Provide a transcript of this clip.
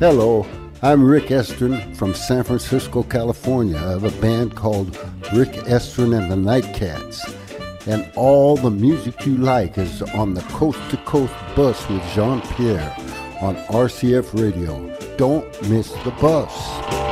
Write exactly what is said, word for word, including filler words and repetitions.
Hello, I'm Rick Estrin from San Francisco, California. I have a band called Rick Estrin and the Nightcats. And all the music you like is on the Coast to Coast Bus with Jean-Pierre on R C F Radio. Don't miss the bus.